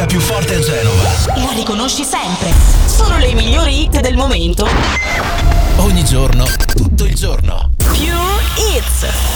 più forte a Genova. La riconosci sempre. Solo le migliori hit del momento. Ogni giorno, tutto il giorno. Più hits.